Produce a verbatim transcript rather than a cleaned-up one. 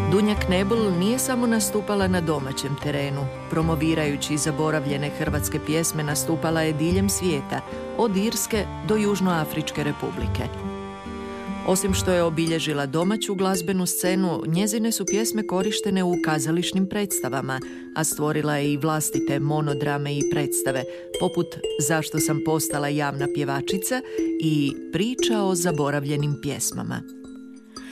Dunja Knebel nije samo nastupala na domaćem terenu. Promovirajući zaboravljene hrvatske pjesme nastupala je diljem svijeta, od Irske do Južnoafričke republike. Osim što je obilježila domaću glazbenu scenu, njezine su pjesme korištene u kazališnim predstavama, a stvorila je i vlastite monodrame i predstave, poput Zašto sam postala javna pjevačica i Priča o zaboravljenim pjesmama.